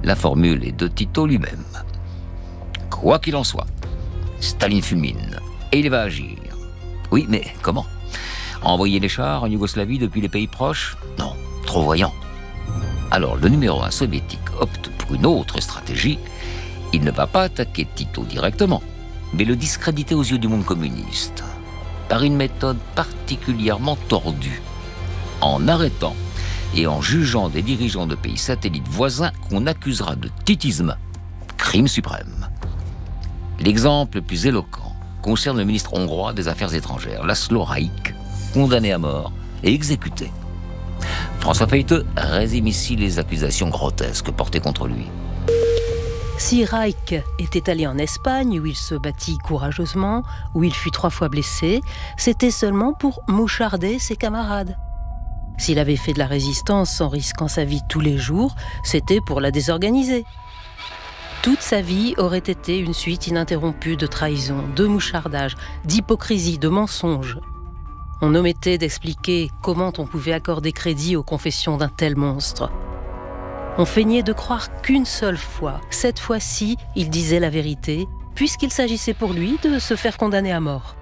La formule est de Tito lui-même. Quoi qu'il en soit, Staline fulmine et il va agir. Oui, mais comment ? Envoyer des chars en Yougoslavie depuis les pays proches ? Non, trop voyant. Alors le numéro 1 soviétique opte pour une autre stratégie. Il ne va pas attaquer Tito directement, mais le discréditer aux yeux du monde communiste, par une méthode particulièrement tordue, en arrêtant et en jugeant des dirigeants de pays satellites voisins qu'on accusera de titisme, crime suprême. L'exemple le plus éloquent concerne le ministre hongrois des Affaires étrangères, László Rajk, condamné à mort et exécuté. François Feyteux résume ici les accusations grotesques portées contre lui. Si Rajk était allé en Espagne, où il se battit courageusement, où il fut 3 fois blessé, c'était seulement pour moucharder ses camarades. S'il avait fait de la résistance en risquant sa vie tous les jours, c'était pour la désorganiser. Toute sa vie aurait été une suite ininterrompue de trahisons, de mouchardages, d'hypocrisie, de mensonges. On omettait d'expliquer comment on pouvait accorder crédit aux confessions d'un tel monstre. On feignait de croire qu'une seule fois, cette fois-ci, il disait la vérité, puisqu'il s'agissait pour lui de se faire condamner à mort.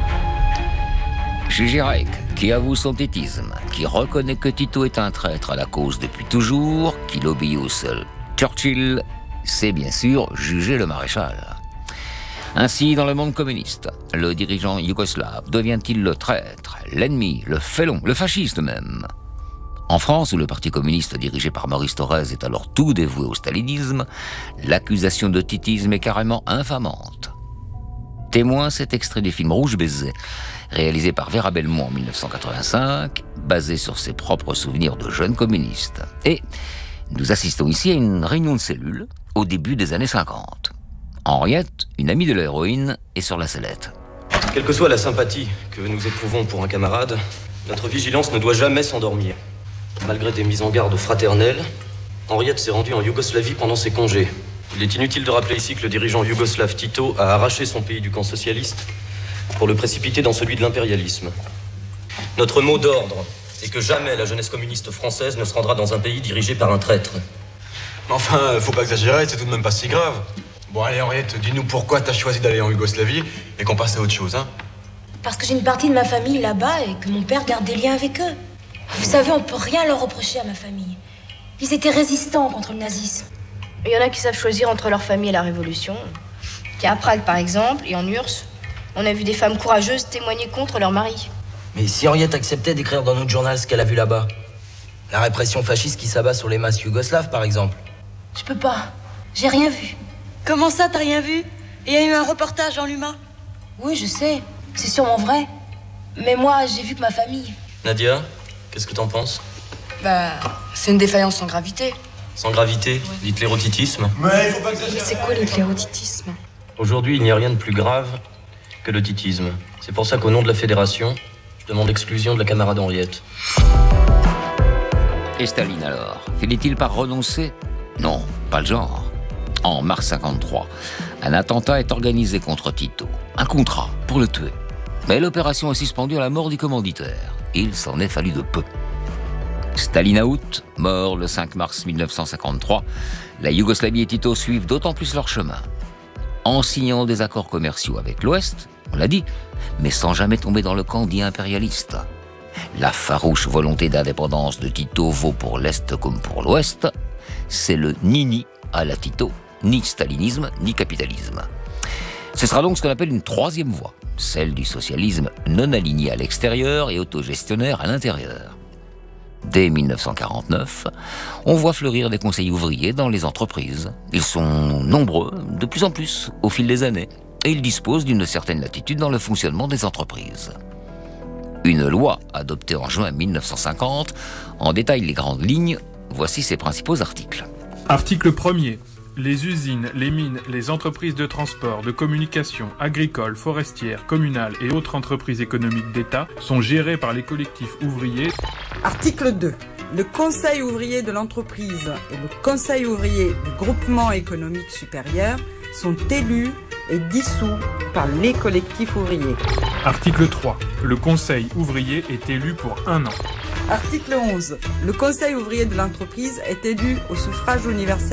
Jugé Rajk, qui avoue son titisme, qui reconnaît que Tito est un traître à la cause depuis toujours, qu'il obéit au seul Churchill, c'est bien sûr juger le maréchal. Ainsi, dans le monde communiste, le dirigeant yougoslave devient-il le traître, l'ennemi, le félon, le fasciste même ? En France, où le Parti communiste dirigé par Maurice Thorez est alors tout dévoué au stalinisme, l'accusation de titisme est carrément infamante. Témoin cet extrait du film Rouge Baiser, réalisé par Vera Belmont en 1985, basé sur ses propres souvenirs de jeune communiste. Et nous assistons ici à une réunion de cellules au début des années 50. Henriette, une amie de l'héroïne, est sur la sellette. Quelle que soit la sympathie que nous éprouvons pour un camarade, notre vigilance ne doit jamais s'endormir. Malgré des mises en garde fraternelles, Henriette s'est rendue en Yougoslavie pendant ses congés. Il est inutile de rappeler ici que le dirigeant yougoslave Tito a arraché son pays du camp socialiste pour le précipiter dans celui de l'impérialisme. Notre mot d'ordre est que jamais la jeunesse communiste française ne se rendra dans un pays dirigé par un traître. Mais enfin, faut pas exagérer, c'est tout de même pas si grave. Bon, allez, Henriette, dis-nous pourquoi t'as choisi d'aller en Yougoslavie et qu'on passe à autre chose, hein ? Parce que j'ai une partie de ma famille là-bas et que mon père garde des liens avec eux. Vous savez, on peut rien leur reprocher à ma famille. Ils étaient résistants contre le nazisme. Il y en a qui savent choisir entre leur famille et la révolution. À Prague, par exemple, et en URSS, on a vu des femmes courageuses témoigner contre leur mari. Mais si Henriette acceptait d'écrire dans notre journal ce qu'elle a vu là-bas, la répression fasciste qui s'abat sur les masses yougoslaves, par exemple. Je peux pas. J'ai rien vu. Comment ça, t'as rien vu ? Il y a eu un reportage dans l'Humain. Oui, je sais. C'est sûrement vrai. Mais moi, j'ai vu que ma famille... Nadia, qu'est-ce que t'en penses ? C'est une défaillance sans gravité. Sans gravité, l'hitlérotitisme. Mais il faut pas exagérer. Mais c'est quoi l'hitlérotitisme ? Aujourd'hui, il n'y a rien de plus grave que le titisme. C'est pour ça qu'au nom de la fédération, je demande l'exclusion de la camarade Henriette. Et Staline alors, finit-il par renoncer ? Non, pas le genre. En mars 1953, un attentat est organisé contre Tito. Un contrat pour le tuer. Mais l'opération est suspendue à la mort du commanditaire. Il s'en est fallu de peu. Staline out, mort le 5 mars 1953, la Yougoslavie et Tito suivent d'autant plus leur chemin. En signant des accords commerciaux avec l'Ouest, on l'a dit, mais sans jamais tomber dans le camp dit impérialiste. La farouche volonté d'indépendance de Tito vaut pour l'Est comme pour l'Ouest. C'est le ni-ni à la Tito, ni stalinisme, ni capitalisme. Ce sera donc ce qu'on appelle une troisième voie, celle du socialisme non aligné à l'extérieur et autogestionnaire à l'intérieur. Dès 1949, on voit fleurir des conseils ouvriers dans les entreprises. Ils sont nombreux, de plus en plus, au fil des années, et ils disposent d'une certaine latitude dans le fonctionnement des entreprises. Une loi adoptée en juin 1950 en détaille les grandes lignes. Voici ses principaux articles. Article 1er. Les usines, les mines, les entreprises de transport, de communication, agricoles, forestières, communales et autres entreprises économiques d'État sont gérées par les collectifs ouvriers. Article 2. Le Conseil ouvrier de l'entreprise et le Conseil ouvrier du groupement économique supérieur sont élus et dissous par les collectifs ouvriers. Article 3. Le Conseil ouvrier est élu pour 1 an. Article 11. Le Conseil ouvrier de l'entreprise est élu au suffrage universel